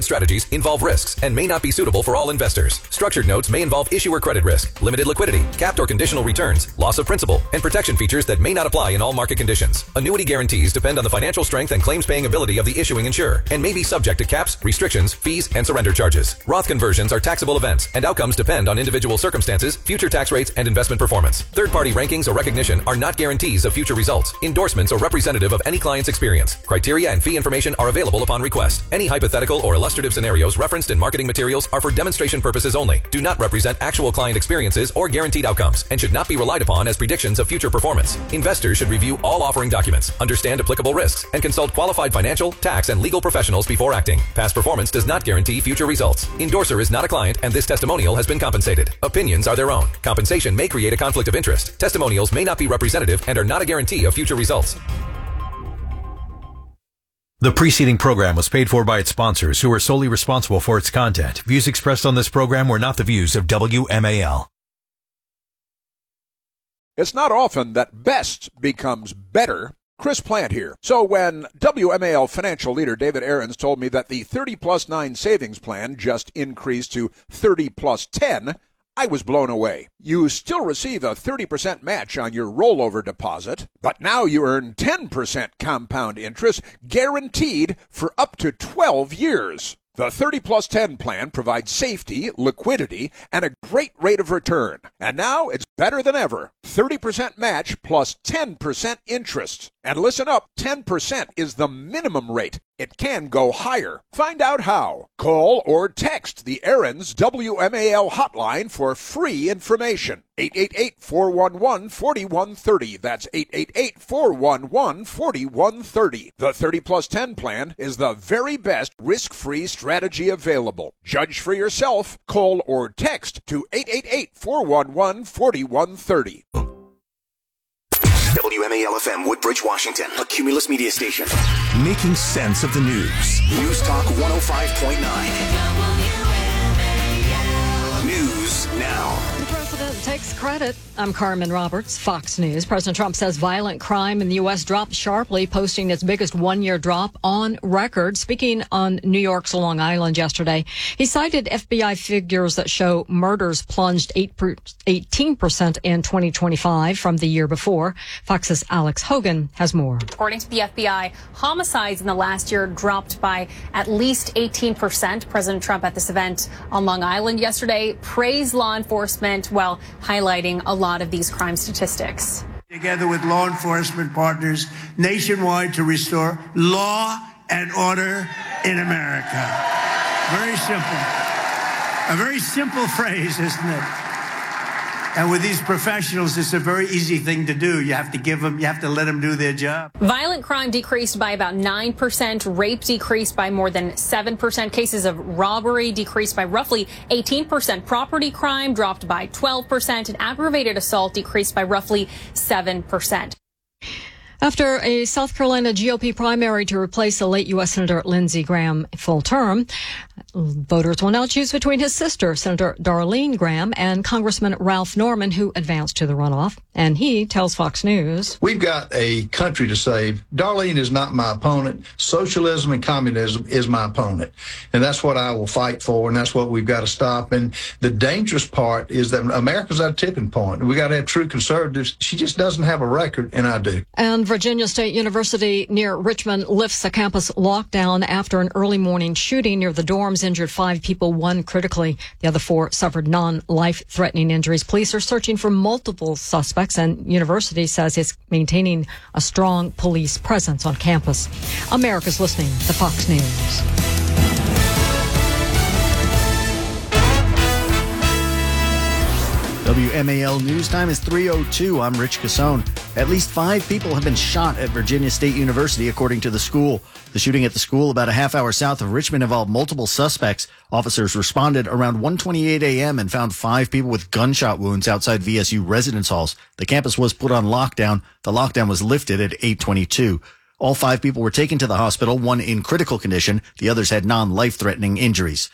Investment strategies involve risks and may not be suitable for all investors. Structured notes may involve issuer credit risk, limited liquidity, capped or conditional returns, loss of principal, and protection features that may not apply in all market conditions. Annuity guarantees depend on the financial strength and claims-paying ability of the issuing insurer and may be subject to caps, restrictions, fees, and surrender charges. Roth conversions are taxable events, and outcomes depend on individual circumstances, future tax rates, and investment performance. Third-party rankings or recognition are not guarantees of future results, endorsements, or representative of any client's experience. Criteria and fee information are available upon request. Any hypothetical or illustrative scenarios referenced in marketing materials are for demonstration purposes only, do not represent actual client experiences or guaranteed outcomes, and should not be relied upon as predictions of future performance. Investors should review all offering documents, understand applicable risks, and consult qualified financial, tax, and legal professionals before acting. Past performance does not guarantee future results. Endorser is not a client, and this testimonial has been compensated. Opinions are their own. Compensation may create a conflict of interest. Testimonials may not be representative and are not a guarantee of future results. The preceding program was paid for by its sponsors, who are solely responsible for its content. Views expressed on this program were not the views of WMAL. It's not often that best becomes better. Chris Plant here. So when WMAL financial leader David Aarons told me that the 30+9 savings plan just increased to 30+10, I was blown away. You still receive a 30% match on your rollover deposit, but now you earn 10% compound interest guaranteed for up to 12 years. The 30+10 plan provides safety, liquidity, and a great rate of return. And now it's better than ever. 30% match plus 10% interest. And listen up, 10% is the minimum rate. It can go higher. Find out how. Call or text the Aarons WMAL hotline for free information. 888-411-4130. That's 888-411-4130. The 30+10 plan is the very best risk-free strategy available. Judge for yourself. Call or text to 888-411-4130. WMAL-FM, Woodbridge, Washington, a Cumulus media station. Making sense of the news. News Talk 105.9. News now. The president takes credit. I'm Carmen Roberts, Fox News. President Trump says violent crime in the U.S. dropped sharply, posting its biggest one-year drop on record. Speaking on New York's Long Island yesterday, he cited FBI figures that show murders plunged 18% in 2025 from the year before. Fox's Alex Hogan has more. According to the FBI, homicides in the last year dropped by at least 18%. President Trump at this event on Long Island yesterday praised law enforcement while highlighting a lot of these crime statistics. Together with law enforcement partners nationwide to restore law and order in America. Very simple. A very simple phrase, isn't it? And with these professionals, it's a very easy thing to do. You have to let them do their job. Violent crime decreased by about 9%. Rape decreased by more than 7%. Cases of robbery decreased by roughly 18%. Property crime dropped by 12%. And aggravated assault decreased by roughly 7%. After a South Carolina GOP primary to replace the late U.S. Senator Lindsey Graham full term, voters will now choose between his sister, Senator Darlene Graham, and Congressman Ralph Norman, who advanced to the runoff. And he tells Fox News, "We've got a country to save. Darlene is not my opponent. Socialism and communism is my opponent. And that's what I will fight for, and that's what we've got to stop. And the dangerous part is that America's at a tipping point. We got to have true conservatives. She just doesn't have a record, and I do." And Virginia State University near Richmond lifts a campus lockdown after an early morning shooting near the dorms injured 5 people, 1 critically. The other 4 suffered non-life-threatening injuries. Police are searching for multiple suspects, and university says it's maintaining a strong police presence on campus. America's listening to Fox News. WMAL News Time is 3:02. I'm Rich Cassone. At least 5 people have been shot at Virginia State University, according to the school. The shooting at the school about a half hour south of Richmond involved multiple suspects. Officers responded around 1:28 a.m. and found 5 people with gunshot wounds outside VSU residence halls. The campus was put on lockdown. The lockdown was lifted at 8:22. All 5 people were taken to the hospital, 1 in critical condition. The others had non-life-threatening injuries.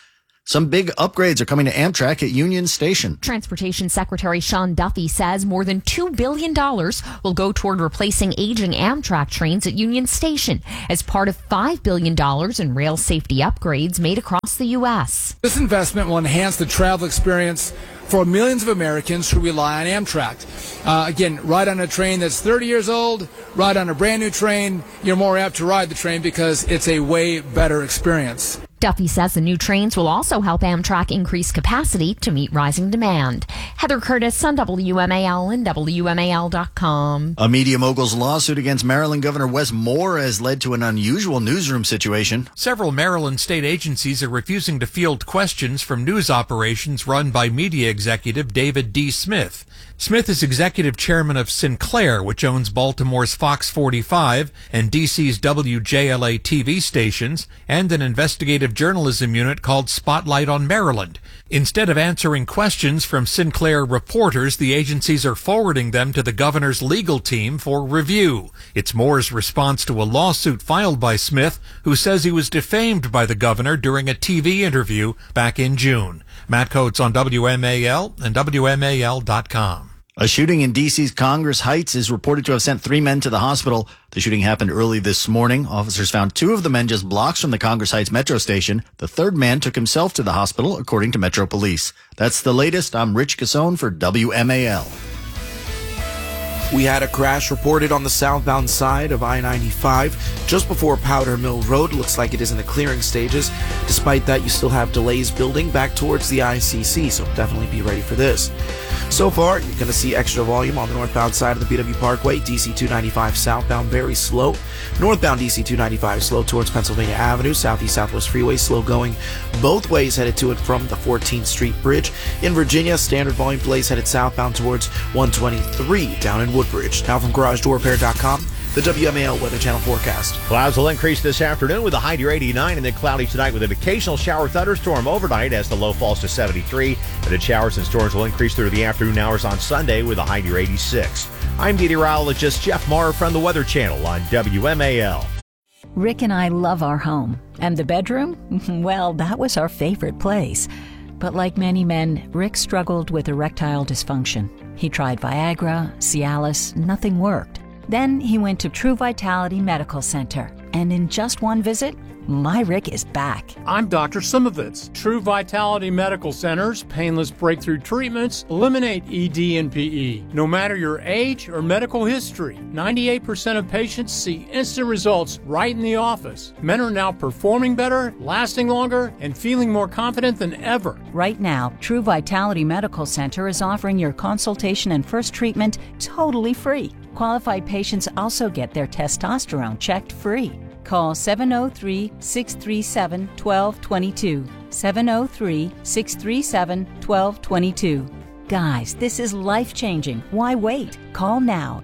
Some big upgrades are coming to Amtrak at Union Station. Transportation Secretary Sean Duffy says more than $2 billion will go toward replacing aging Amtrak trains at Union Station as part of $5 billion in rail safety upgrades made across the U.S. This investment will enhance the travel experience for millions of Americans who rely on Amtrak. Again, ride on a train that's 30 years old, ride on a brand new train, you're more apt to ride the train because it's a way better experience. Duffy says the new trains will also help Amtrak increase capacity to meet rising demand. Heather Curtis on WMAL and WMAL.com. A media mogul's lawsuit against Maryland Governor Wes Moore has led to an unusual newsroom situation. Several Maryland state agencies are refusing to field questions from news operations run by media executive David D. Smith. Smith is executive chairman of Sinclair, which owns Baltimore's Fox 45 and DC's WJLA TV stations, and an investigative journalism unit called Spotlight on Maryland. Instead of answering questions from Sinclair reporters, the agencies are forwarding them to the governor's legal team for review. It's Moore's response to a lawsuit filed by Smith, who says he was defamed by the governor during a TV interview back in June. Matt Coates on WMAL and WMAL.com. A shooting in D.C.'s Congress Heights is reported to have sent 3 men to the hospital. The shooting happened early this morning. Officers found 2 of the men just blocks from the Congress Heights metro station. The third man took himself to the hospital, according to Metro Police. That's the latest. I'm Rich Cassone for WMAL. We had a crash reported on the southbound side of I-95 just before Powder Mill Road. Looks like it is in the clearing stages. Despite that, you still have delays building back towards the ICC, so definitely be ready for this. So far, you're going to see extra volume on the northbound side of the BW Parkway. DC 295 southbound, very slow. Northbound DC 295 slow towards Pennsylvania Avenue. Southeast Southwest Freeway slow going both ways headed to and from the 14th Street Bridge. In Virginia, standard volume delays headed southbound towards 123 down in Woodbridge. Now from GarageDoorRepair.com, the WMAL Weather Channel forecast. Clouds will increase this afternoon with a high near 89 and then cloudy tonight with an occasional shower thunderstorm overnight as the low falls to 73. And then showers and storms will increase through the afternoon hours on Sunday with a high near 86. I'm meteorologist Jeff Marr from the Weather Channel on WMAL. Rick and I love our home. And the bedroom? Well, that was our favorite place. But like many men, Rick struggled with erectile dysfunction. He tried Viagra, Cialis, nothing worked. Then he went to True Vitality Medical Center, and in just one visit, my Rick is back. I'm Dr. Simovitz. True Vitality Medical Center's painless breakthrough treatments eliminate ED and PE. No matter your age or medical history, 98% of patients see instant results right in the office. Men are now performing better, lasting longer, and feeling more confident than ever. Right now, True Vitality Medical Center is offering your consultation and first treatment totally free. Qualified patients also get their testosterone checked free. Call 703-637-1222. 703-637-1222. Guys, this is life-changing. Why wait? Call now.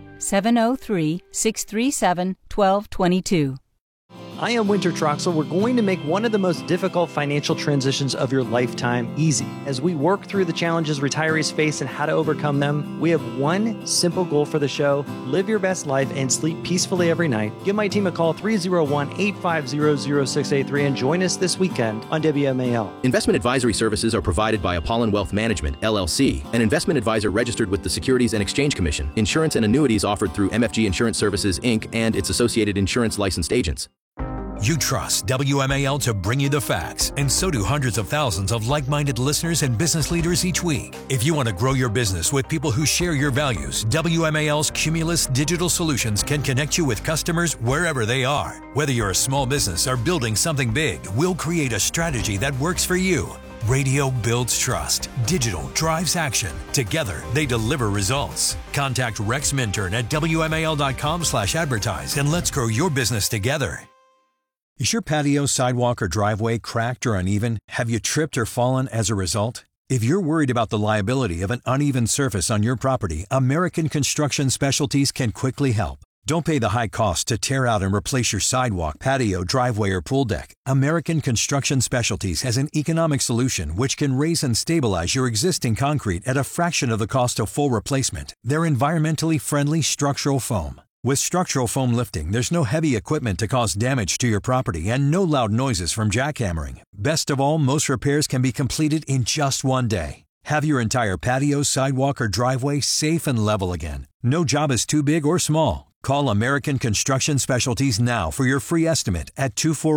703-637-1222. I am Winter Troxel. We're going to make one of the most difficult financial transitions of your lifetime easy. As we work through the challenges retirees face and how to overcome them, we have one simple goal for the show: live your best life and sleep peacefully every night. Give my team a call, 301-850-0683, and join us this weekend on WMAL. Investment advisory services are provided by Apollon Wealth Management, LLC, an investment advisor registered with the Securities and Exchange Commission. Insurance and annuities offered through MFG Insurance Services, Inc. and its associated insurance licensed agents. You trust WMAL to bring you the facts, and so do hundreds of thousands of like-minded listeners and business leaders each week. If you want to grow your business with people who share your values, WMAL's Cumulus Digital Solutions can connect you with customers wherever they are. Whether you're a small business or building something big, we'll create a strategy that works for you. Radio builds trust. Digital drives action. Together, they deliver results. Contact Rex Minturn at WMAL.com/advertise and let's grow your business together. Is your patio, sidewalk, or driveway cracked or uneven? Have you tripped or fallen as a result? If you're worried about the liability of an uneven surface on your property, American Construction Specialties can quickly help. Don't pay the high cost to tear out and replace your sidewalk, patio, driveway, or pool deck. American Construction Specialties has an economic solution which can raise and stabilize your existing concrete at a fraction of the cost of full replacement. They're environmentally friendly structural foam. With structural foam lifting, there's no heavy equipment to cause damage to your property and no loud noises from jackhammering. Best of all, most repairs can be completed in just one day. Have your entire patio, sidewalk, or driveway safe and level again. No job is too big or small. Call American Construction Specialties now for your free estimate at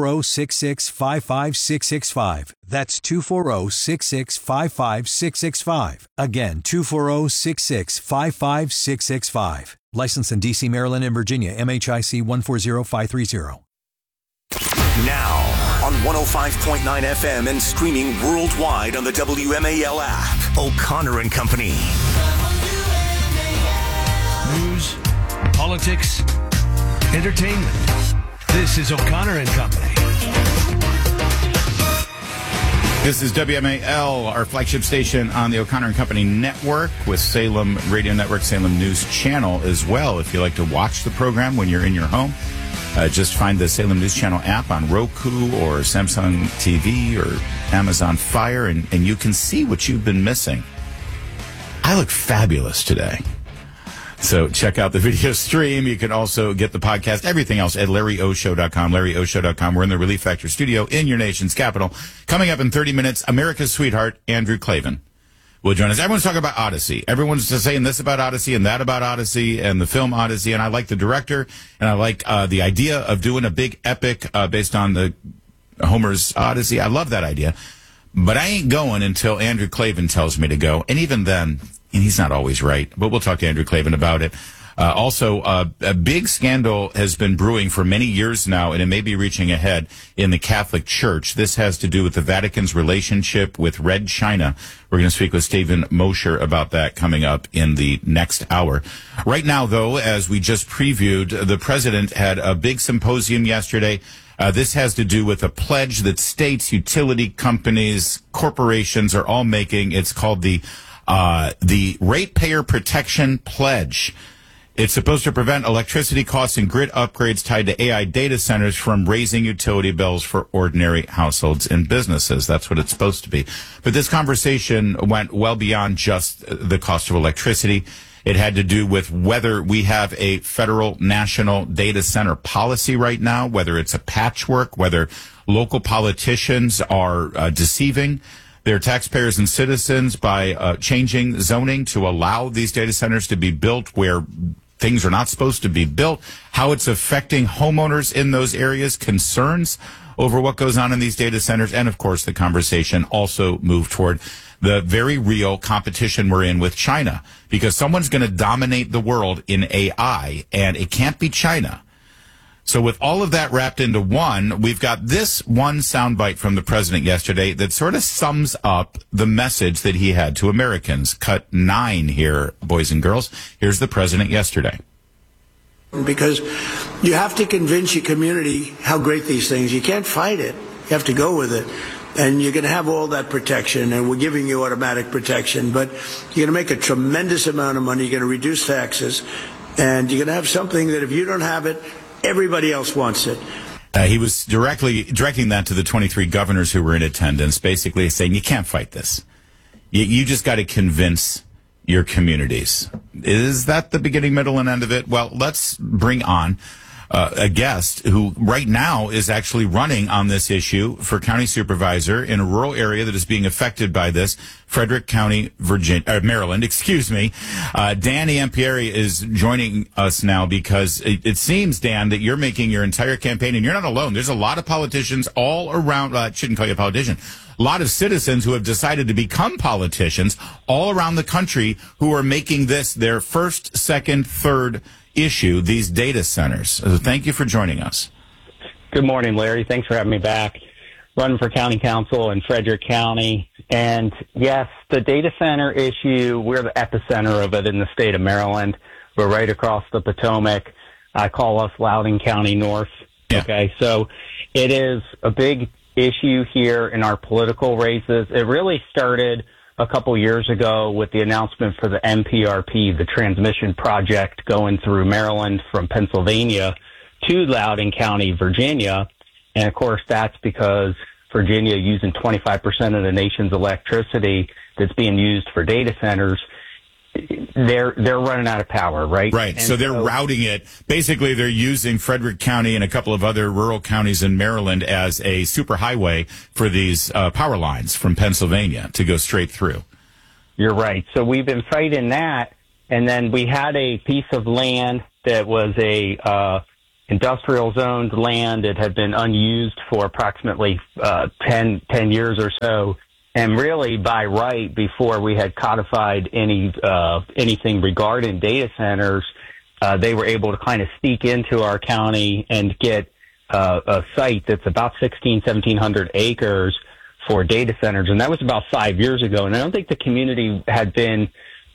240-665-5665. That's 240-665-5665. Again, 240-665-5665. Licensed in D.C., Maryland, and Virginia. MHIC 140530. Now on 105.9 FM and streaming worldwide on the WMAL app. O'Connor and Company. News, politics, entertainment. This is O'Connor and Company. This is WMAL, our flagship station on the O'Connor and Company network with Salem Radio Network, Salem News Channel as well. If you like to watch the program when you're in your home, just find the Salem News Channel app on Roku or Samsung TV or Amazon Fire, and you can see what you've been missing. I look fabulous today. So check out the video stream. You can also get the podcast, everything else at LarryOShow.com, LarryOShow.com. We're in the Relief Factor studio in your nation's capital. Coming up in 30 minutes, America's sweetheart, Andrew Klavan, will join us. Everyone's talking about Odyssey. Everyone's just saying this about Odyssey and that about Odyssey and the film Odyssey. And I like the director, and I like the idea of doing a big epic based on the Homer's Odyssey. I love that idea. But I ain't going until Andrew Klavan tells me to go. And even then, and he's not always right, but we'll talk to Andrew Klavan about it. Also, a big scandal has been brewing for many years now, and it may be reaching a head in the Catholic Church. This has to do with the Vatican's relationship with Red China. We're going to speak with Stephen Mosher about that coming up in the next hour. Right now, though, as we just previewed, the president had a big symposium yesterday. This has to do with a pledge that states, utility companies, corporations are all making. It's called the Ratepayer Protection Pledge. It's supposed to prevent electricity costs and grid upgrades tied to AI data centers from raising utility bills for ordinary households and businesses. That's what it's supposed to be. But this conversation went well beyond just the cost of electricity. It had to do with whether we have a federal national data center policy right now, whether it's a patchwork, whether local politicians are deceiving their taxpayers and citizens by changing zoning to allow these data centers to be built where things are not supposed to be built, how it's affecting homeowners in those areas, concerns over what goes on in these data centers, and of course the conversation also moved toward the very real competition we're in with China, because someone's going to dominate the world in AI, and it can't be China. So with all of that wrapped into one, we've got this one soundbite from the president yesterday that sort of sums up the message that he had to Americans. Cut 9 here, boys and girls. Here's the president yesterday. Because you have to convince your community how great these things. You can't fight it. You have to go with it. And you're going to have all that protection, and we're giving you automatic protection, but you're going to make a tremendous amount of money. You're going to reduce taxes, and you're going to have something that if you don't have it, everybody else wants it. He was directing that to the 23 governors who were in attendance, basically saying, you can't fight this. You just got to convince your communities. Is that the beginning, middle, and end of it? Well, let's bring on a guest who right now is actually running on this issue for county supervisor in a rural area that is being affected by this, Frederick County, Maryland. Dan Iampieri is joining us now because it seems, Dan, that you're making your entire campaign, and you're not alone. There's a lot of politicians all around. I shouldn't call you a politician. A lot of citizens who have decided to become politicians all around the country who are making this their first, second, third issue, these data centers. So thank you for joining us. Good morning, Larry. Thanks for having me back. Running for county council in Frederick County. And yes, the data center issue, we're the epicenter of it in the state of Maryland. We're right across the Potomac. I call us Loudoun County North. Yeah. Okay, so it is a big issue here in our political races. It really started a couple years ago with the announcement for the MPRP, the transmission project going through Maryland from Pennsylvania to Loudoun County, Virginia. And of course, that's because Virginia using 25% of the nation's electricity that's being used for data centers they're running out of power, right? Right. And so they're routing it. Basically, they're using Frederick County and a couple of other rural counties in Maryland as a superhighway for these power lines from Pennsylvania to go straight through. You're right. So we've been fighting that, and then we had a piece of land that was a industrial zoned land that had been unused for approximately 10 years or so. And really, by right, before we had codified anything regarding data centers, they were able to kind of sneak into our county and get a site that's about 1,700 acres for data centers. And that was about 5 years ago. And I don't think the community had been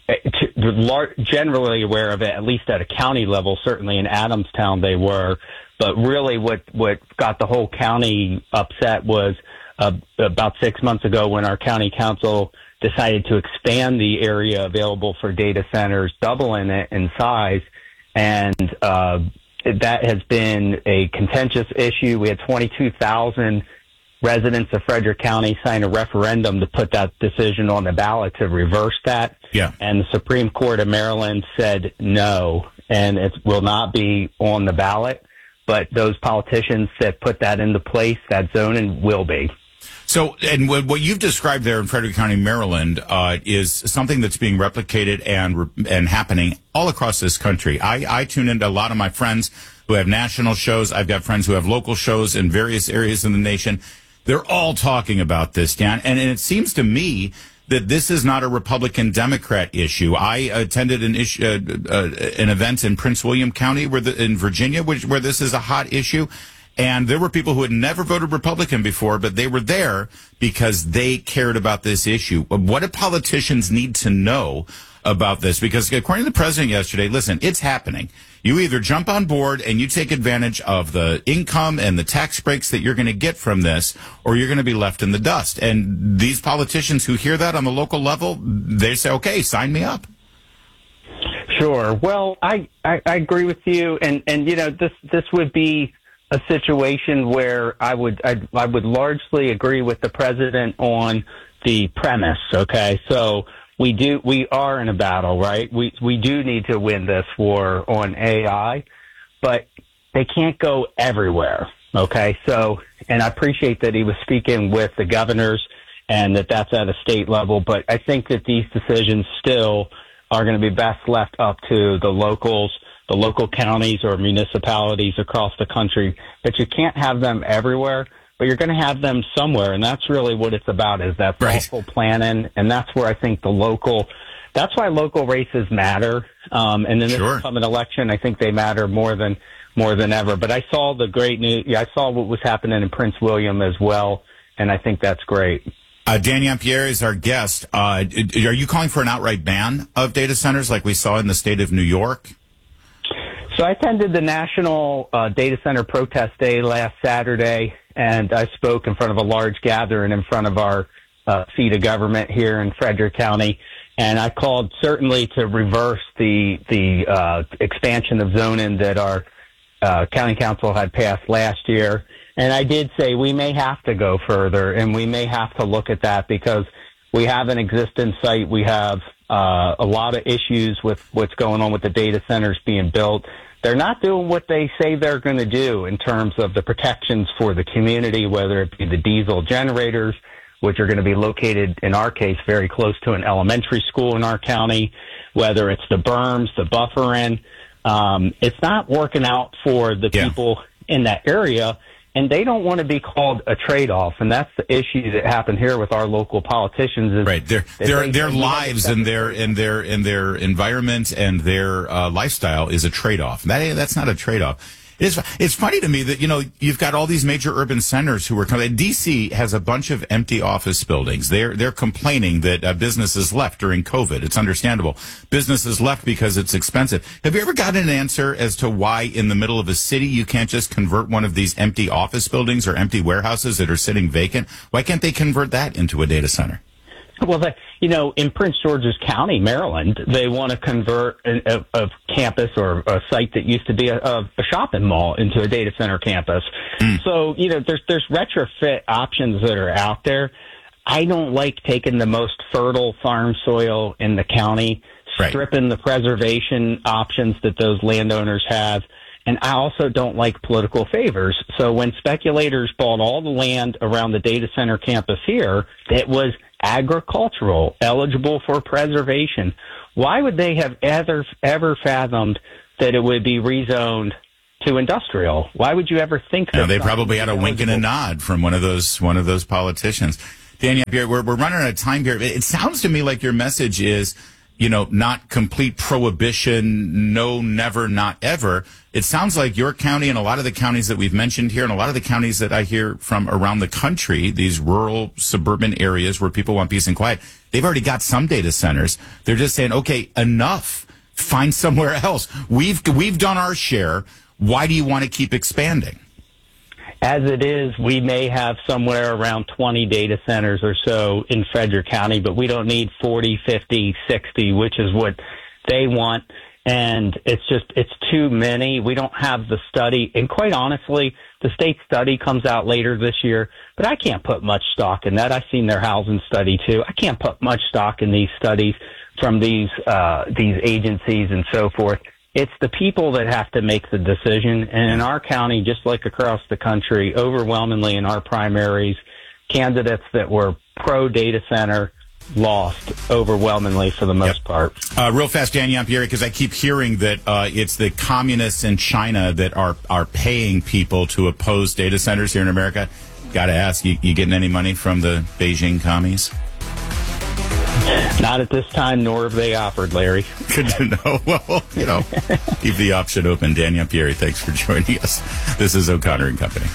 generally aware of it, at least at a county level. Certainly in Adamstown they were. But really what got the whole county upset was about 6 months ago when our county council decided to expand the area available for data centers, doubling it in size. And that has been a contentious issue. We had 22,000 residents of Frederick County sign a referendum to put that decision on the ballot to reverse that. Yeah. And the Supreme Court of Maryland said no, and it will not be on the ballot. But those politicians that put that into place, that zoning will be. So, and what you've described there in Frederick County, Maryland, is something that's being replicated and happening all across this country. I tune into a lot of my friends who have national shows. I've got friends who have local shows in various areas in the nation. They're all talking about this, Dan, and it seems to me that this is not a Republican-Democrat issue. I attended an event in Prince William County, in Virginia, where this is a hot issue. And there were people who had never voted Republican before, but they were there because they cared about this issue. What do politicians need to know about this? Because according to the president yesterday, listen, it's happening. You either jump on board and you take advantage of the income and the tax breaks that you're going to get from this, or you're going to be left in the dust. And these politicians who hear that on the local level, they say, okay, sign me up. Sure. Well, I agree with you. And you know, this would be a situation where I would largely agree with the president on the premise. Okay. So we are in a battle, right? We do need to win this war on AI, but they can't go everywhere. Okay. So, and I appreciate that he was speaking with the governors and that's at a state level, but I think that these decisions still are going to be best left up to the locals, the local counties or municipalities across the country. But you can't have them everywhere, but you're going to have them somewhere. And that's really what it's about, is that thoughtful planning. And that's where I think that's why local races matter. And in this coming election, I think they matter more than ever. But I saw the great news. I saw what was happening in Prince William as well. And I think that's great. Dan Yampier is our guest. Are you calling for an outright ban of data centers like we saw in the state of New York? So I attended the National Data Center Protest Day last Saturday, and I spoke in front of a large gathering in front of our seat of government here in Frederick County. And I called certainly to reverse the expansion of zoning that our county council had passed last year. And I did say we may have to go further, and we may have to look at that because we have an existing site. We have a lot of issues with what's going on with the data centers being built. They're not doing what they say they're going to do in terms of the protections for the community, whether it be the diesel generators, which are going to be located, in our case, very close to an elementary school in our county, whether it's the berms, the buffering. It's not working out for the people in that area. And they don't want to be called a trade-off, and that's the issue that happened here with our local politicians. Is right, their lives and their environment and their lifestyle is a trade-off. That's not a trade-off. It's funny to me that, you know, you've got all these major urban centers who are coming. DC has a bunch of empty office buildings. They're complaining that businesses left during COVID. It's understandable. Businesses left because it's expensive. Have you ever gotten an answer as to why in the middle of a city you can't just convert one of these empty office buildings or empty warehouses that are sitting vacant? Why can't they convert that into a data center? Well, in Prince George's County, Maryland, they want to convert a campus or a site that used to be a shopping mall into a data center campus. So, there's retrofit options that are out there. I don't like taking the most fertile farm soil in the county, stripping the preservation options that those landowners have. And I also don't like political favors. So when speculators bought all the land around the data center campus here, it was agricultural, eligible for preservation. Why would they have ever fathomed that it would be rezoned to industrial? Why would you ever think that? They probably had a wink and a nod from one of those politicians. Danielle, we're running out of time here. It sounds to me like your message is, not complete prohibition, no, never, not ever. It sounds like your county and a lot of the counties that we've mentioned here and a lot of the counties that I hear from around the country, these rural suburban areas where people want peace and quiet, they've already got some data centers. They're just saying, okay, enough. Find somewhere else. We've done our share. Why do you want to keep expanding? As it is, we may have somewhere around 20 data centers or so in Frederick County, but we don't need 40, 50, 60, which is what they want. And it's too many. We don't have the study. And quite honestly, the state study comes out later this year, but I can't put much stock in that. I've seen their housing study too. I can't put much stock in these studies from these agencies and so forth. It's the people that have to make the decision. And in our county, just like across the country, overwhelmingly in our primaries, candidates that were pro-data center lost overwhelmingly for the most part. Real fast, Danielle Pierre, because I keep hearing that it's the communists in China that are paying people to oppose data centers here in America. Got to ask, you getting any money from the Beijing commies? Not at this time, nor have they offered, Larry. Good to know. Well, keep the option open. Danielle Pierre, thanks for joining us. This is O'Connor and Company.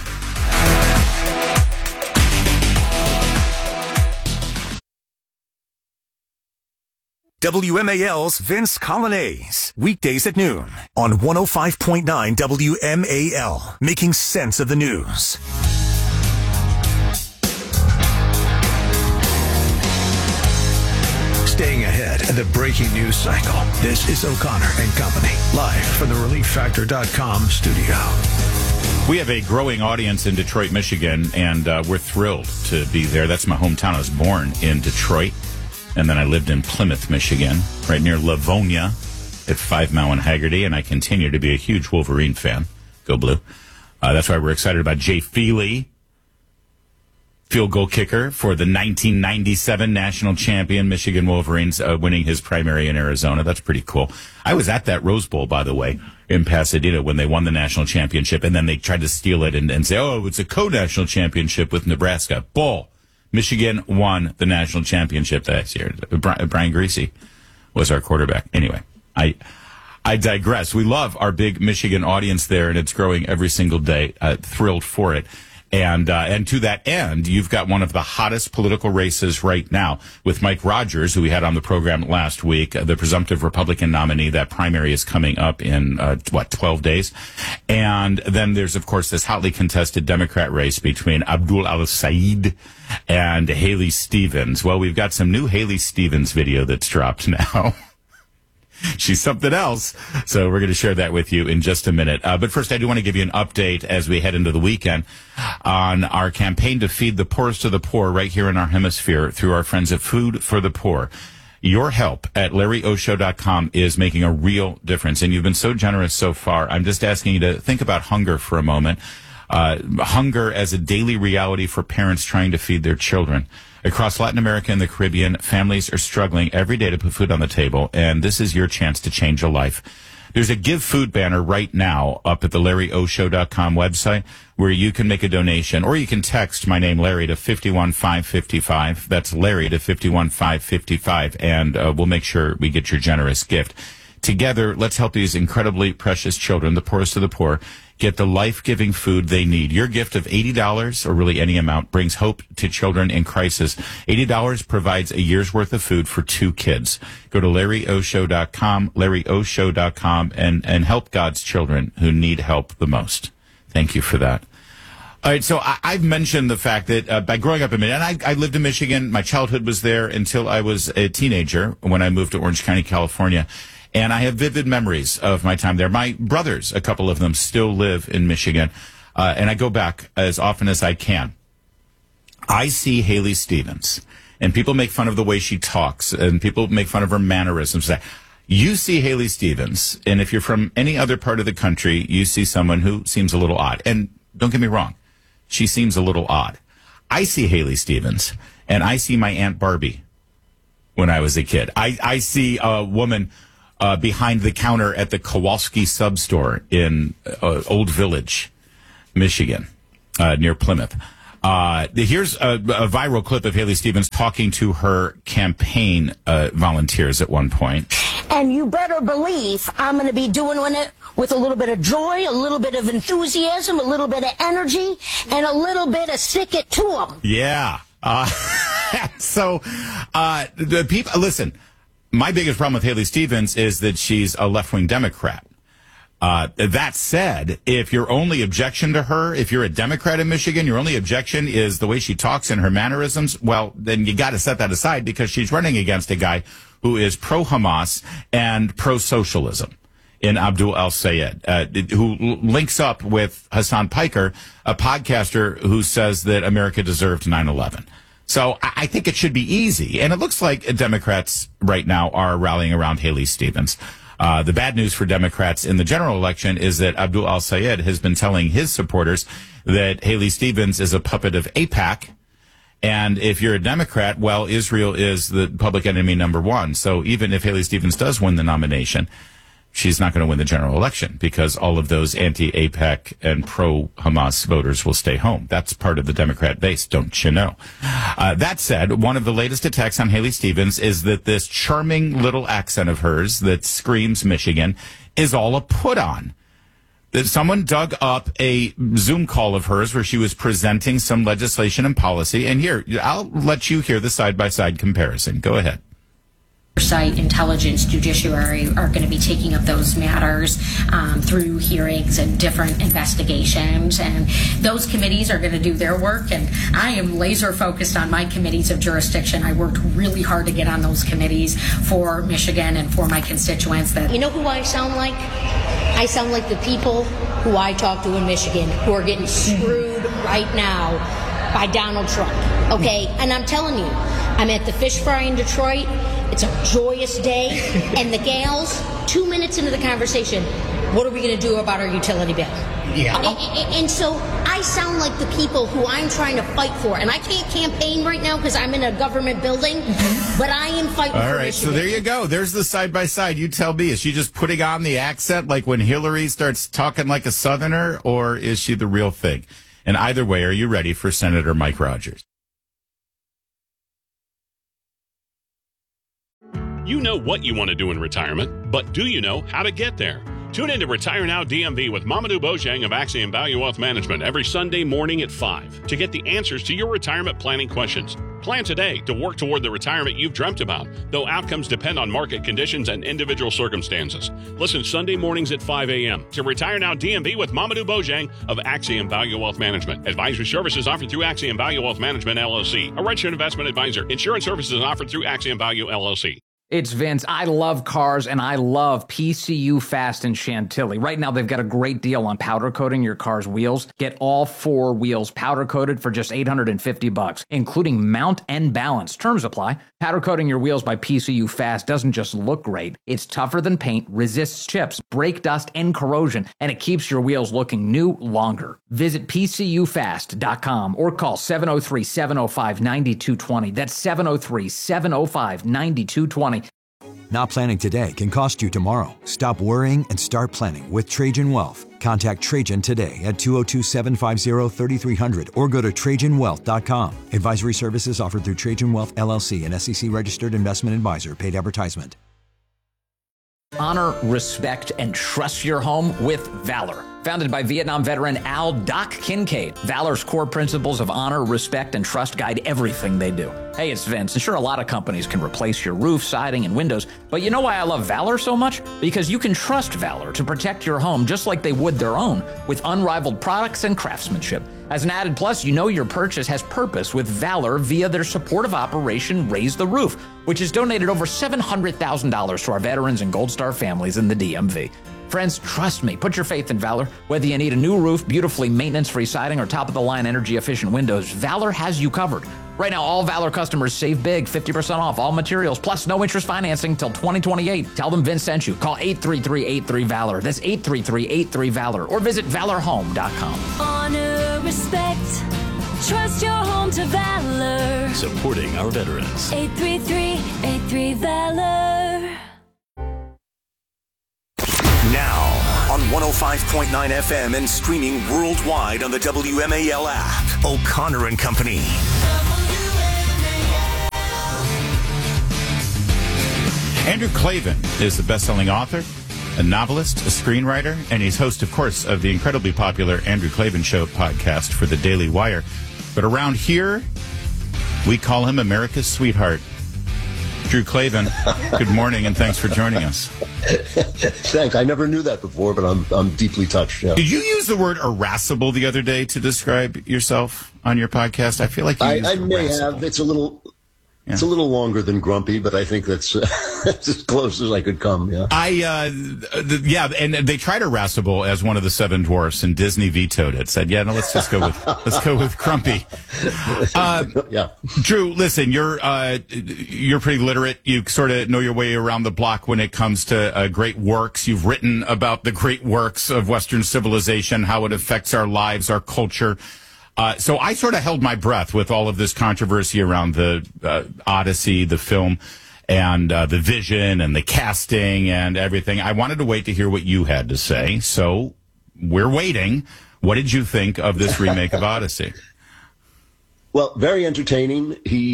WMAL's Vince Colonnese, weekdays at noon on 105.9 WMAL, making sense of the news. Staying ahead of the breaking news cycle. This is O'Connor and Company, live from the ReliefFactor.com studio. We have a growing audience in Detroit, Michigan, and we're thrilled to be there. That's my hometown. I was born in Detroit, and then I lived in Plymouth, Michigan, right near Livonia at 5 Mile and Haggerty, and I continue to be a huge Wolverine fan. Go Blue. That's why we're excited about Jay Feely, field goal kicker for the 1997 national champion Michigan Wolverines, winning his primary in Arizona. That's pretty cool. I was at that Rose Bowl, by the way, in Pasadena when they won the national championship, and then they tried to steal it and say, oh, it's a co-national championship with Nebraska. Bull. Michigan won the national championship that year. Brian Greasy was our quarterback. Anyway, I digress. We love our big Michigan audience there, and it's growing every single day. Thrilled for it. And to that end, you've got one of the hottest political races right now with Mike Rogers, who we had on the program last week, the presumptive Republican nominee. That primary is coming up in, 12 days. And then there's, of course, this hotly contested Democrat race between Abdul Al-Sayed and Haley Stevens. Well, we've got some new Haley Stevens video that's dropped now. She's something else. So we're going to share that with you in just a minute. But first, I do want to give you an update as we head into the weekend on our campaign to feed the poorest of the poor right here in our hemisphere through our friends at Food for the Poor. Your help at LarryOShow.com is making a real difference. And you've been so generous so far. I'm just asking you to think about hunger for a moment. Hunger as a daily reality for parents trying to feed their children. Across Latin America and the Caribbean, families are struggling every day to put food on the table, and this is your chance to change a life. There's a Give Food banner right now up at the LarryOShow.com website where you can make a donation, or you can text my name, Larry, to 51555. That's Larry to 51555, and we'll make sure we get your generous gift. Together, let's help these incredibly precious children, the poorest of the poor, get the life-giving food they need. Your gift of $80, or really any amount, brings hope to children in crisis. $80 provides a year's worth of food for 2 kids. Go to LarryOShow.com, LarryOShow.com, and help God's children who need help the most. Thank you for that. All right, so I've mentioned the fact that by growing up in Michigan, and I lived in Michigan, my childhood was there until I was a teenager when I moved to Orange County, California. And I have vivid memories of my time there. My brothers, a couple of them, still live in Michigan, and I go back as often as I can. I see Haley Stevens, and people make fun of the way she talks, and people make fun of her mannerisms. You see Haley Stevens, and if you're from any other part of the country, you see someone who seems a little odd. And don't get me wrong, she seems a little odd. I see Haley Stevens, and I see my Aunt Barbie when I was a kid. I see a woman behind the counter at the Kowalski sub store in Old Village, Michigan, near Plymouth. Here's a viral clip of Haley Stevens talking to her campaign volunteers at one point. And you better believe I'm going to be doing it with a little bit of joy, a little bit of enthusiasm, a little bit of energy, and a little bit of stick it to them. Yeah. So the people, listen, my biggest problem with Haley Stevens is that she's a left-wing Democrat. That said, if your only objection to her, if you're a Democrat in Michigan, your only objection is the way she talks and her mannerisms, well, then you got to set that aside because she's running against a guy who is pro-Hamas and pro-socialism in Abdul El-Sayed, who links up with Hassan Piker, a podcaster who says that America deserved 9/11. So I think it should be easy. And it looks like Democrats right now are rallying around Haley Stevens. The bad news for Democrats in the general election is that Abdul El-Sayed has been telling his supporters that Haley Stevens is a puppet of AIPAC. And if you're a Democrat, well, Israel is the public enemy number one. So even if Haley Stevens does win the nomination, she's not going to win the general election because all of those anti-AIPAC and pro-Hamas voters will stay home. That's part of the Democrat base, don't you know? That said, one of the latest attacks on Haley Stevens is that this charming little accent of hers that screams Michigan is all a put-on. That someone dug up a Zoom call of hers where she was presenting some legislation and policy. And here, I'll let you hear the side-by-side comparison. Go ahead. Oversight, intelligence, judiciary are going to be taking up those matters through hearings and different investigations. And those committees are going to do their work. And I am laser focused on my committees of jurisdiction. I worked really hard to get on those committees for Michigan and for my constituents. That, you know who I sound like? I sound like the people who I talk to in Michigan who are getting screwed right now by Donald Trump. Okay? And I'm telling you, I'm at the fish fry in Detroit. It's a joyous day. And the gals, 2 minutes into the conversation, what are we going to do about our utility bill? Yeah. And so I sound like the people who I'm trying to fight for. And I can't campaign right now because I'm in a government building, but I am fighting for All right, Michigan. So there you go. There's the side-by-side. You tell me, is she just putting on the accent like when Hillary starts talking like a Southerner, or is she the real thing? And either way, are you ready for Senator Mike Rogers? You know what you want to do in retirement, but do you know how to get there? Tune in to Retire Now DMV with Mamadou Bojang of Axiom Value Wealth Management every Sunday morning at 5 to get the answers to your retirement planning questions. Plan today to work toward the retirement you've dreamt about, though outcomes depend on market conditions and individual circumstances. Listen Sunday mornings at 5 a.m. to Retire Now DMV with Mamadou Bojang of Axiom Value Wealth Management. Advisory services offered through Axiom Value Wealth Management, LLC, a registered investment advisor. Insurance services offered through Axiom Value, LLC. It's Vince. I love cars, and I love PCU Fast in Chantilly. Right now, they've got a great deal on powder coating your car's wheels. Get all 4 wheels powder coated for just $850, including mount and balance. Terms apply. Powder coating your wheels by PCU Fast doesn't just look great. It's tougher than paint, resists chips, brake dust, and corrosion, and it keeps your wheels looking new longer. Visit PCUfast.com or call 703-705-9220. That's 703-705-9220. Not planning today can cost you tomorrow. Stop worrying and start planning with Trajan Wealth. Contact Trajan today at 202-750-3300 or go to TrajanWealth.com. Advisory services offered through Trajan Wealth, LLC, an SEC-registered investment advisor. Paid advertisement. Honor, respect, and trust your home with Valor. Founded by Vietnam veteran Al Doc Kincaid, Valor's core principles of honor, respect, and trust guide everything they do. Hey, it's Vince. And sure, a lot of companies can replace your roof, siding, and windows, but you know why I love Valor so much? Because you can trust Valor to protect your home just like they would their own, with unrivaled products and craftsmanship. As an added plus, you know your purchase has purpose with Valor via their supportive operation Raise the Roof, which has donated over $700,000 to our veterans and Gold Star families in the DMV. Friends, trust me. Put your faith in Valor. Whether you need a new roof, beautifully maintenance-free siding, or top-of-the-line energy-efficient windows, Valor has you covered. Right now, all Valor customers save big, 50% off all materials, plus no interest financing till 2028. Tell them Vince sent you. Call 833-83-VALOR. That's 833-83-VALOR. Or visit valorhome.com. Honor, respect, trust your home to Valor. Supporting our veterans. 833-83-VALOR. Now on 105.9 FM and streaming worldwide on the WMAL app. O'Connor and Company. Andrew Klavan is the best-selling author, a novelist, a screenwriter, and he's host, of course, of the incredibly popular Andrew Klavan Show podcast for the Daily Wire. But around here, we call him America's sweetheart. Drew Klavan, good morning, and thanks for joining us. Thanks. I never knew that before, but I'm deeply touched. Yeah. Did you use the word irascible the other day to describe yourself on your podcast? I feel like you used I may irascible. have. It's a little longer than grumpy, but I think that's as close as I could come. Yeah. And they tried irascible as one of the seven dwarfs, and Disney vetoed it. Said, "Yeah, no, let's go with grumpy." Yeah. Drew, listen, you're pretty literate. You sort of know your way around the block when it comes to great works. You've written about the great works of Western civilization, how it affects our lives, our culture. So I sort of held my breath with all of this controversy around the Odyssey, the film, and the vision and the casting and everything. I wanted to wait to hear what you had to say. So we're waiting. What did you think of this remake of Odyssey? Well, very entertaining.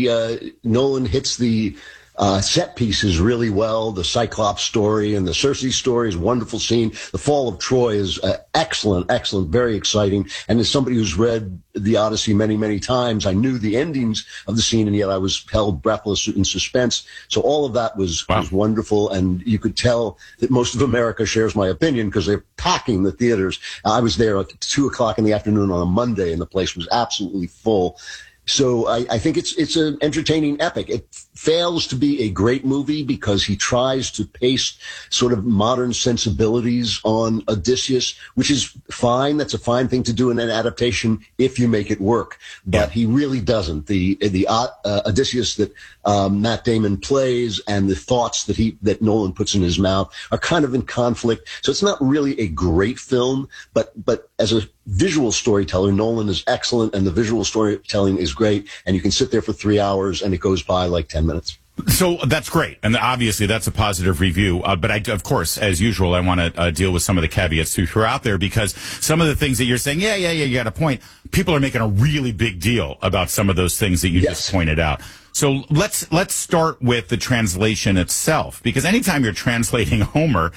Nolan hits the set pieces really well. The Cyclops story and the Cersei story is a wonderful scene. The Fall of Troy is excellent, very exciting. And as somebody who's read the Odyssey many, many times, I knew the endings of the scene, and yet I was held breathless in suspense. So all of that was wonderful. And you could tell that most of America shares my opinion because they're packing the theaters. I was there at 2:00 in the afternoon on a Monday, and the place was absolutely full. So I think it's an entertaining epic. It fails to be a great movie because he tries to paste sort of modern sensibilities on Odysseus, which is fine. That's a fine thing to do in an adaptation if you make it work. But he really doesn't. The Odysseus that Matt Damon plays and the thoughts that Nolan puts in his mouth are kind of in conflict. So it's not really a great film, but as a visual storyteller, Nolan is excellent, and the visual storytelling is great, and you can sit there for 3 hours and it goes by like 10 minutes. So that's great, and obviously that's a positive review. But of course, as usual, I want to deal with some of the caveats you threw out there, because some of the things that you're saying, you got a point. People are making a really big deal about some of those things that you just pointed out. So let's start with the translation itself, because anytime you're translating Homer,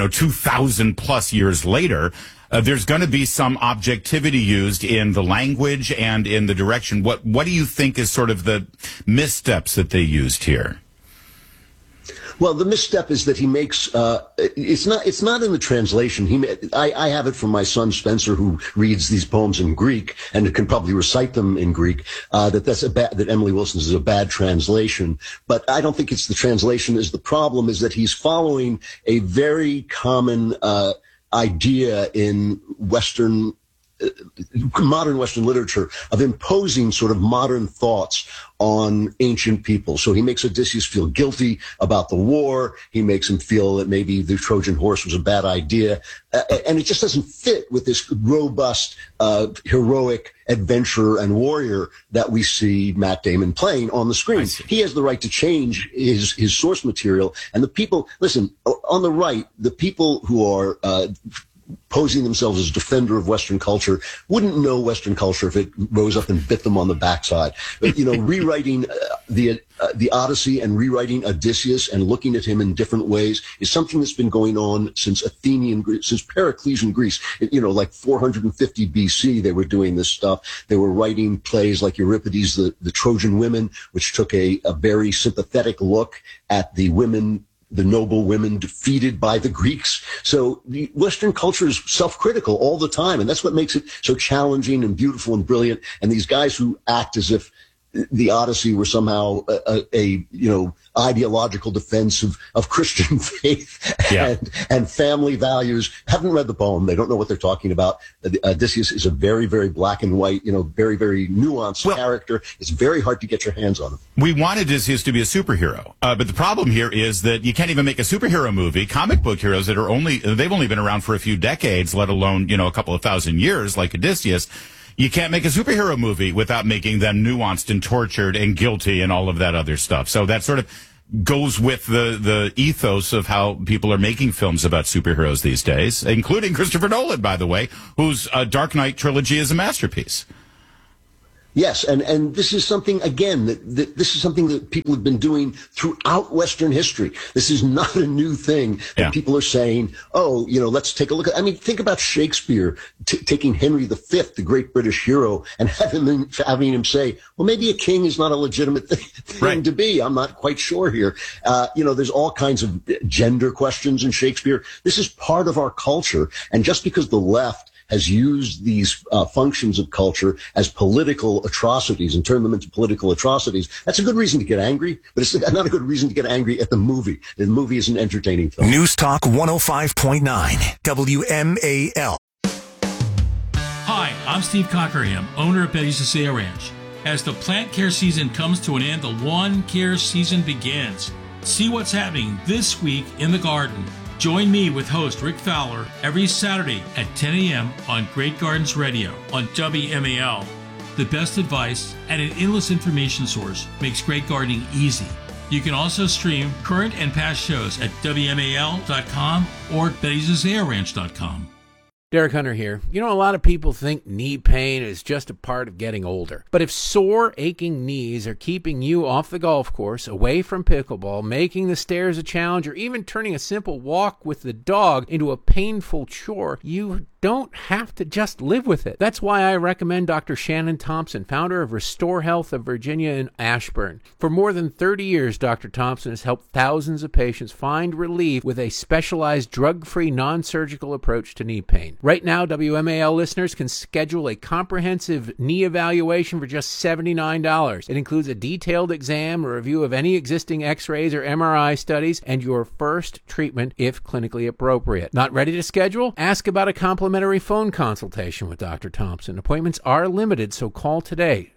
2,000 plus years later, there's going to be some objectivity used in the language and in the direction. What do you think is sort of the missteps that they used here? Well, the misstep is that he makes it's not in the translation. I have it from my son Spencer, who reads these poems in Greek and can probably recite them in Greek. That Emily Wilson's is a bad translation, but I don't think it's the translation is the problem. Is that he's following a very common idea in modern Western literature of imposing sort of modern thoughts on ancient people. So he makes Odysseus feel guilty about the war. He makes him feel that maybe the Trojan horse was a bad idea. And it just doesn't fit with this robust, heroic adventurer and warrior that we see Matt Damon playing on the screen. He has the right to change his source material. And the people, listen, on the right, the people who are posing themselves as defender of Western culture wouldn't know Western culture if it rose up and bit them on the backside. But, rewriting the Odyssey and rewriting Odysseus and looking at him in different ways is something that's been going on since since Periclesian Greece. Like 450 BC, they were doing this stuff. They were writing plays like Euripides, the Trojan Women, which took a very sympathetic look at the noble women defeated by the Greeks. So the Western culture is self-critical all the time, and that's what makes it so challenging and beautiful and brilliant. And these guys who act as if the Odyssey were somehow a ideological defense of Christian faith and family values. Haven't read the poem. They don't know what they're talking about. Odysseus is a very, very black and white, very, very nuanced character. It's very hard to get your hands on him. We wanted Odysseus to be a superhero, but the problem here is that you can't even make a superhero movie. Comic book heroes that they've only been around for a few decades, let alone, a couple of thousand years, like Odysseus. You can't make a superhero movie without making them nuanced and tortured and guilty and all of that other stuff. So that sort of goes with the ethos of how people are making films about superheroes these days, including Christopher Nolan, by the way, whose Dark Knight trilogy is a masterpiece. Yes, and this is something, again, that this is something that people have been doing throughout Western history. This is not a new thing that people are saying, let's take a look at. Think about Shakespeare taking Henry V, the great British hero, and having him say, well, maybe a king is not a legitimate thing to be. I'm not quite sure here. There's all kinds of gender questions in Shakespeare. This is part of our culture, and just because the left has used these functions of culture as political atrocities and turned them into political atrocities, that's a good reason to get angry, but it's not a good reason to get angry at the movie. The movie is an entertaining film. News Talk 105.9 WMAL. Hi, I'm Steve Cockerham, owner of Betty's Isaiah Ranch. As the plant care season comes to an end, the lawn care season begins. See what's happening this week in the garden. Join me with host Rick Fowler every Saturday at 10 a.m. on Great Gardens Radio on WMAL. The best advice and an endless information source makes great gardening easy. You can also stream current and past shows at WMAL.com or Betty'sIsaiahRanch.com. Derek Hunter here. A lot of people think knee pain is just a part of getting older. But if sore, aching knees are keeping you off the golf course, away from pickleball, making the stairs a challenge, or even turning a simple walk with the dog into a painful chore, you don't have to just live with it. That's why I recommend Dr. Shannon Thompson, founder of Restore Health of Virginia in Ashburn. For more than 30 years, Dr. Thompson has helped thousands of patients find relief with a specialized drug-free, non-surgical approach to knee pain. Right now, WMAL listeners can schedule a comprehensive knee evaluation for just $79. It includes a detailed exam, a review of any existing x-rays or MRI studies, and your first treatment if clinically appropriate. Not ready to schedule? Ask about a complimentary phone consultation with Dr. Thompson. Appointments are limited, so call today.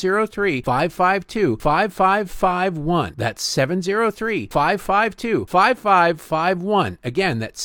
703-552-5551. That's 703-552-5551. Again, that's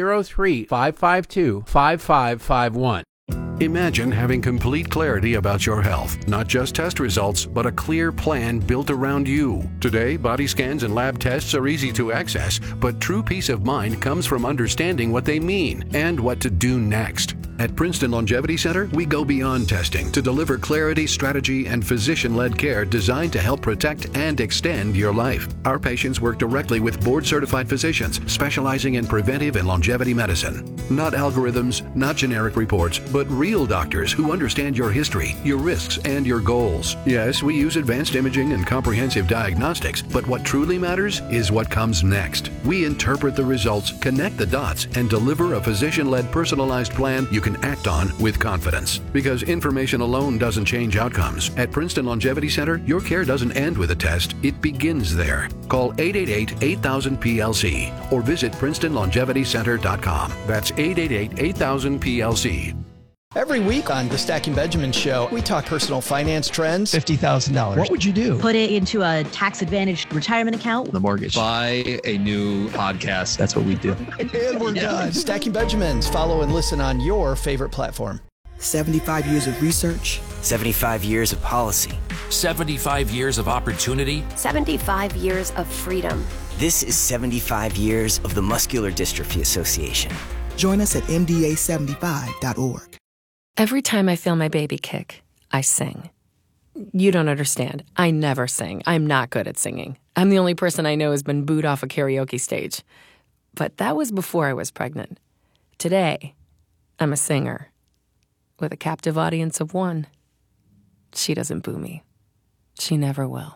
703-552-5551. Imagine having complete clarity about your health, not just test results, but a clear plan built around you. Today, body scans and lab tests are easy to access, but true peace of mind comes from understanding what they mean and what to do next. At Princeton Longevity Center, we go beyond testing to deliver clarity, strategy, and physician-led care designed to help protect and extend your life. Our patients work directly with board-certified physicians specializing in preventive and longevity medicine. Not algorithms, not generic reports, but real doctors who understand your history, your risks, and your goals. Yes, we use advanced imaging and comprehensive diagnostics, but what truly matters is what comes next. We interpret the results, connect the dots, and deliver a physician-led personalized plan you can act on with confidence. Because information alone doesn't change outcomes. At Princeton Longevity Center, your care doesn't end with a test, it begins there. Call 888-8000-PLC or visit PrincetonLongevityCenter.com. That's 888-8000-PLC. Every week on the Stacking Benjamin Show, we talk personal finance trends. $50,000. What would you do? Put it into a tax-advantaged retirement account. The mortgage. Buy a new podcast. That's what we do. And we're done. Stacking Benjamins. Follow and listen on your favorite platform. 75 years of research. 75 years of policy. 75 years of opportunity. 75 years of freedom. This is 75 years of the Muscular Dystrophy Association. Join us at MDA75.org. Every time I feel my baby kick, I sing. You don't understand. I never sing. I'm not good at singing. I'm the only person I know who's been booed off a karaoke stage. But that was before I was pregnant. Today, I'm a singer with a captive audience of one. She doesn't boo me. She never will.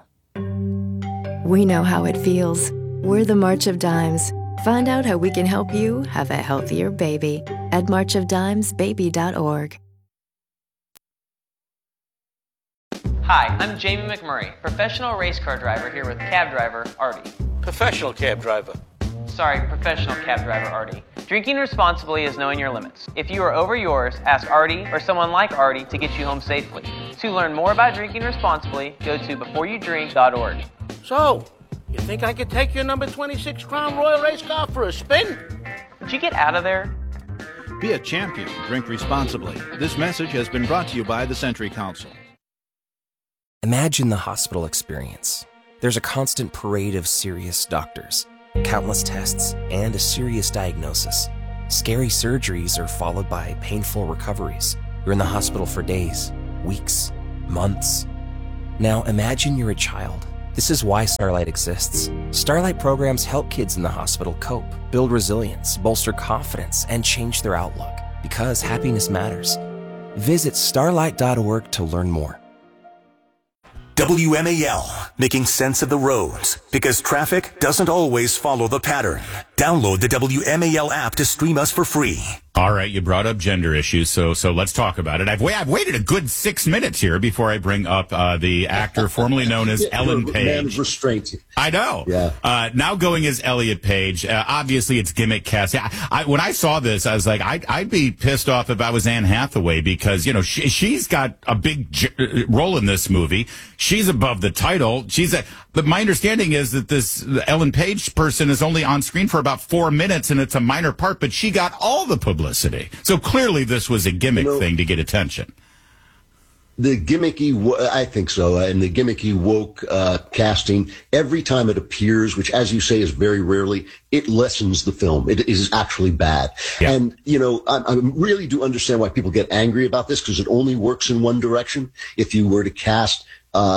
We know how it feels. We're the March of Dimes. Find out how we can help you have a healthier baby at marchofdimesbaby.org. Hi, I'm Jamie McMurray, professional race car driver here with cab driver Artie. Professional cab driver. Sorry, professional cab driver Artie. Drinking responsibly is knowing your limits. If you are over yours, ask Artie or someone like Artie to get you home safely. To learn more about drinking responsibly, go to beforeyoudrink.org. So, you think I could take your number 26 Crown Royal race car for a spin? Would you get out of there? Be a champion. Drink responsibly. This message has been brought to you by the Century Council. Imagine the hospital experience. There's a constant parade of serious doctors, countless tests, and a serious diagnosis. Scary surgeries are followed by painful recoveries. You're in the hospital for days, weeks, months. Now imagine you're a child. This is why Starlight exists. Starlight programs help kids in the hospital cope, build resilience, bolster confidence, and change their outlook. Because happiness matters. Visit starlight.org to learn more. WMAL, making sense of the roads, because traffic doesn't always follow the pattern. Download the WMAL app to stream us for free. All right, you brought up gender issues, so let's talk about it. I've waited a good 6 minutes here before I bring up the actor formerly known as Ellen Page. Man of restraint. I know. Yeah. Now going as Elliot Page. Obviously, it's gimmick casting. When I saw this, I was like, I'd be pissed off if I was Anne Hathaway because she's got a big role in this movie. She's above the title. But my understanding is that this Ellen Page person is only on screen for about 4 minutes, and it's a minor part, but she got all the publicity. So clearly this was a gimmick thing to get attention. The gimmicky, I think so, and the gimmicky woke casting, every time it appears, which as you say is very rarely, it lessens the film. It is actually bad. Yeah. And, I really do understand why people get angry about this, because it only works in one direction. If you were to cast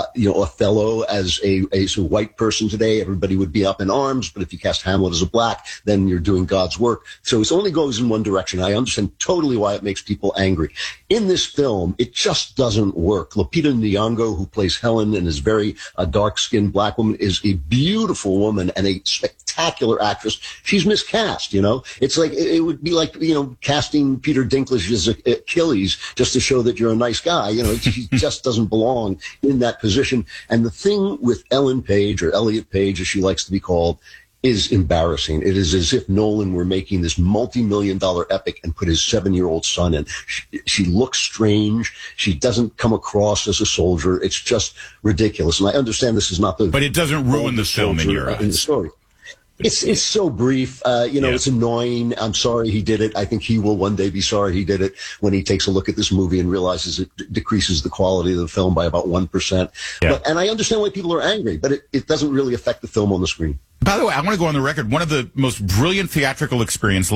Othello as a white person today, everybody would be up in arms. But if you cast Hamlet as a black, then you're doing God's work. So it only goes in one direction. I understand totally why it makes people angry. In this film, it just doesn't work. Lupita Nyong'o, who plays Helen and is very dark-skinned black woman, is a beautiful woman and a spectacular actress. She's miscast, It's like, it would be like, casting Peter Dinklage as Achilles just to show that you're a nice guy. He just doesn't belong in that position. And the thing with Ellen Page, or Elliot Page, as she likes to be called, is embarrassing. It is as if Nolan were making this multi-million-dollar epic and put his 7-year-old son in. She looks strange. She doesn't come across as a soldier. It's just ridiculous. And I understand this is not the... But it doesn't ruin the film in your eyes. In the story. It's so brief. It's annoying. I'm sorry he did it. I think he will one day be sorry he did it when he takes a look at this movie and realizes it decreases the quality of the film by about 1%. Yeah. And I understand why people are angry, but it doesn't really affect the film on the screen. By the way, I want to go on the record. One of the most brilliant live theatrical experience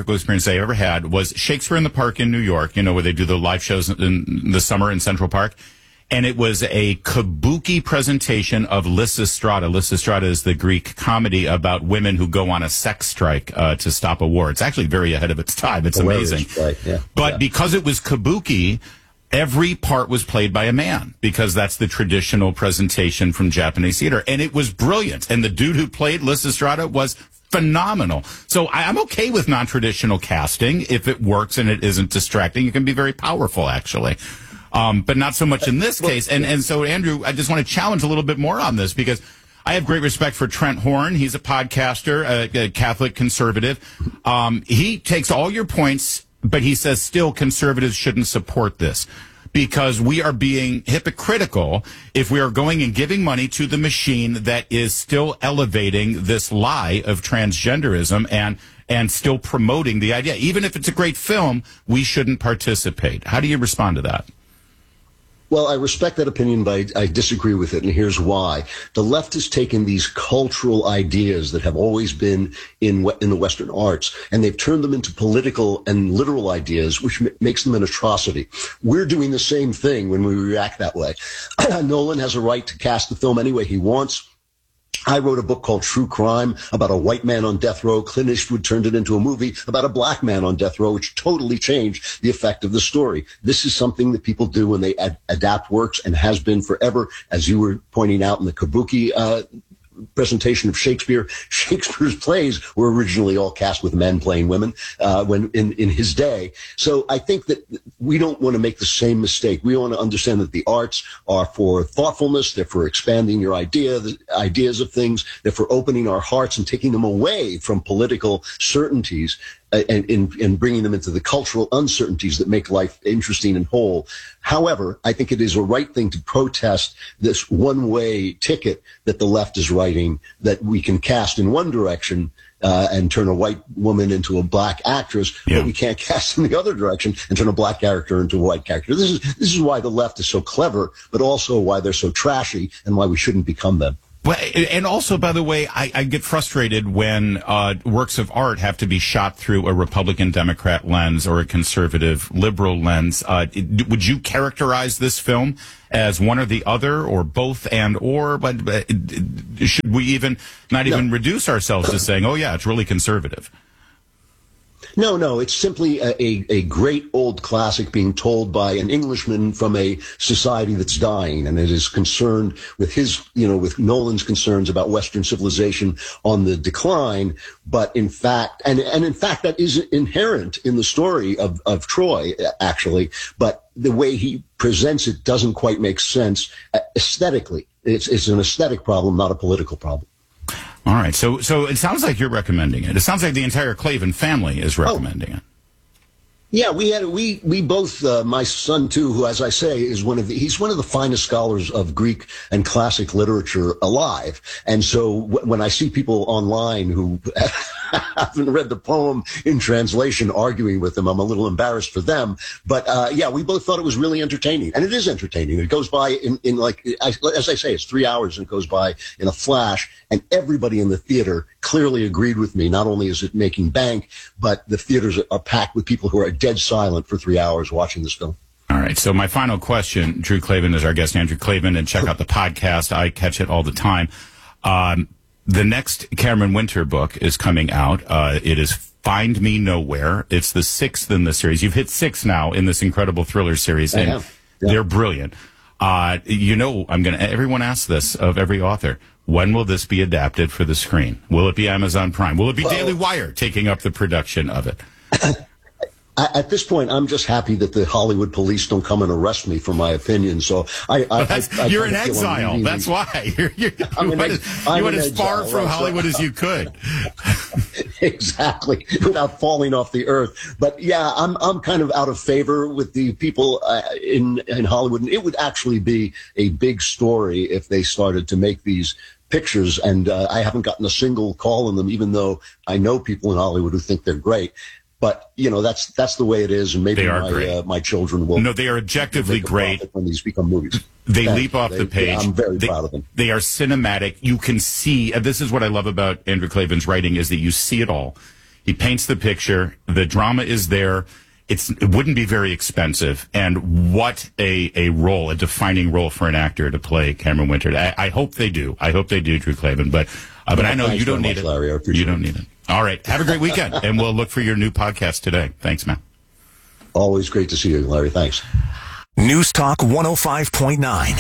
I ever had was Shakespeare in the Park in New York, where they do the live shows in the summer in Central Park. And it was a kabuki presentation of Lysistrata. Lysistrata is the Greek comedy about women who go on a sex strike to stop a war. It's actually very ahead of its time. It's amazing. Right, yeah. But because it was kabuki, every part was played by a man, because that's the traditional presentation from Japanese theater. And it was brilliant. And the dude who played Lysistrata was phenomenal. So I'm okay with non-traditional casting if it works and it isn't distracting. It can be very powerful, actually. But not so much in this case. And so, Andrew, I just want to challenge a little bit more on this, because I have great respect for Trent Horn. He's a podcaster, a Catholic conservative. He takes all your points, but he says still conservatives shouldn't support this, because we are being hypocritical if we are going and giving money to the machine that is still elevating this lie of transgenderism and still promoting the idea. Even if it's a great film, we shouldn't participate. How do you respond to that? Well, I respect that opinion, but I disagree with it, and here's why. The left has taken these cultural ideas that have always been in the Western arts, and they've turned them into political and literal ideas, which makes them an atrocity. We're doing the same thing when we react that way. Nolan has a right to cast the film any way he wants. I wrote a book called True Crime about a white man on death row. Clint Eastwood turned it into a movie about a black man on death row, which totally changed the effect of the story. This is something that people do when they adapt works, and has been forever, as you were pointing out in the kabuki presentation of Shakespeare. Shakespeare's plays were originally all cast with men playing women when in his day. So I think that we don't want to make the same mistake. We want to understand that the arts are for thoughtfulness. They're for expanding your ideas of things. They're for opening our hearts and taking them away from political certainties and bringing them into the cultural uncertainties that make life interesting and whole. However, I think it is a right thing to protest this one-way ticket that the left is writing, that we can cast in one direction and turn a white woman into a black actress, but we can't cast in the other direction and turn a black character into a white character. This is why the left is so clever, but also why they're so trashy and why we shouldn't become them. Well, and also, by the way, I get frustrated when works of art have to be shot through a Republican-Democrat lens or a conservative liberal lens. Would you characterize this film as one or the other, or both and or? But should we even reduce ourselves to saying, oh, yeah, it's really conservative? No, it's simply a great old classic being told by an Englishman from a society that's dying, and it is concerned with with Nolan's concerns about Western civilization on the decline. But in fact, and in fact, that is inherent in the story of Troy, actually. But the way he presents it doesn't quite make sense aesthetically. It's an aesthetic problem, not a political problem. All right. So it sounds like you're recommending it. It sounds like the entire Klavan family is recommending it. Yeah, we both, my son too, who, as I say, is he's one of the finest scholars of Greek and classic literature alive. And so when I see people online who haven't read the poem in translation arguing with him, I'm a little embarrassed for them. But we both thought it was really entertaining, and it is entertaining. It goes by in like, as I say, it's 3 hours and it goes by in a flash. And everybody in the theater clearly agreed with me. Not only is it making bank, but the theaters are packed with people who are dead silent for 3 hours watching this film. All right. So my final question, Drew Klavan is our guest, Andrew Klavan, and check out the podcast. I catch it all the time. The next Cameron Winter book is coming out. It is Find Me Nowhere. It's the 6th in the series. You've hit 6 now in this incredible thriller series, and they're brilliant. Everyone asks this of every author. When will this be adapted for the screen? Will it be Amazon Prime? Will it be Daily Wire taking up the production of it? At this point, I'm just happy that the Hollywood police don't come and arrest me for my opinion. So you're in exile. That's why you went as far from Hollywood as you could. Exactly, without falling off the earth. But yeah, I'm kind of out of favor with the people in Hollywood, and it would actually be a big story if they started to make these pictures, and I haven't gotten a single call on them, even though I know people in Hollywood who think they're great. But that's the way it is, and maybe my children will. No, they are objectively great when these become movies. They leap off the page. I'm very proud of them. They are cinematic. You can see. This is what I love about Andrew Klavan's writing, is that you see it all. He paints the picture. The drama is there. It wouldn't be very expensive, and what a defining role for an actor to play Cameron Winter. I hope they do. I hope they do, Drew Klavan. But I know you don't need it. Larry, you don't need it. All right. Have a great weekend, and we'll look for your new podcast today. Thanks, man. Always great to see you, Larry. Thanks. News Talk 105.9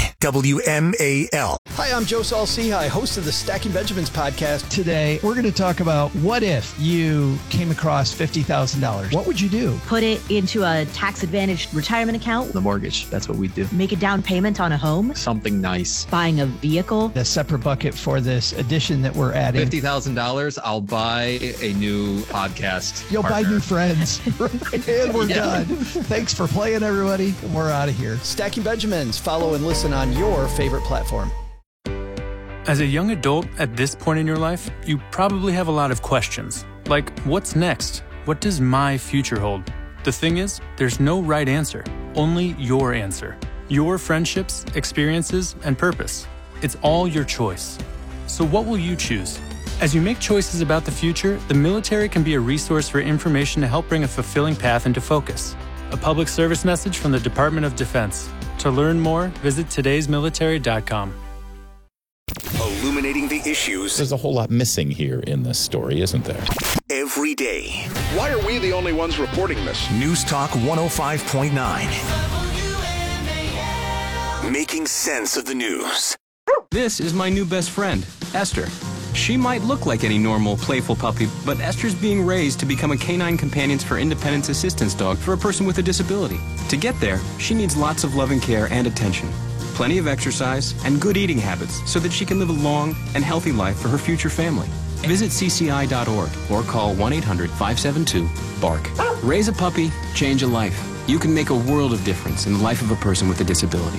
WMAL. Hi, I'm Joe Saul-Sehy, host of the Stacking Benjamins podcast. Today, we're going to talk about what if you came across $50,000. What would you do? Put it into a tax-advantaged retirement account. The mortgage, that's what we do. Make a down payment on a home. Something nice. Buying a vehicle. A separate bucket for this addition that we're adding. $50,000, I'll buy a new podcast. You'll partner. buy new friends. And we're done. Thanks for playing, everybody. And we're out of here. Stacking Benjamins. Follow and listen on your favorite platform. As a young adult at this point in your life, you probably have a lot of questions. Like, what's next? What does my future hold? The thing is, there's no right answer, only your answer. Your friendships, experiences, and purpose. It's all your choice. So what will you choose? As you make choices about the future, the military can be a resource for information to help bring a fulfilling path into focus. A public service message from the Department of Defense. To learn more, visit todaysmilitary.com. Illuminating the issues. There's a whole lot missing here in this story, isn't there? Every day. Why are we the only ones reporting this? News Talk 105.9. Making sense of the news. This is my new best friend, Esther. She might look like any normal, playful puppy, but Esther's being raised to become a canine companions for independence assistance dog for a person with a disability. To get there, she needs lots of loving care and attention, plenty of exercise, and good eating habits so that she can live a long and healthy life for her future family. Visit cci.org or call 1-800-572-BARK. Raise a puppy, change a life. You can make a world of difference in the life of a person with a disability.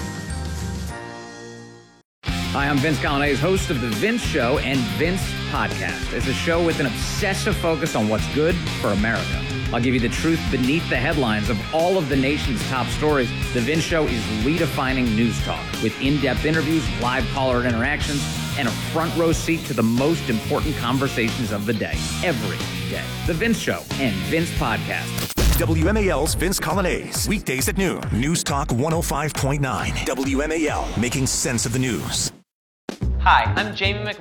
Hi, I'm Vince Colonnese, host of The Vince Show and Vince Podcast. It's a show with an obsessive focus on what's good for America. I'll give you the truth beneath the headlines of all of the nation's top stories. The Vince Show is redefining news talk with in-depth interviews, live caller interactions, and a front row seat to the most important conversations of the day, every day. The Vince Show and Vince Podcast. WMAL's Vince Colonnese, weekdays at noon. News Talk 105.9. WMAL, making sense of the news. Hi, I'm Jamie McMurray.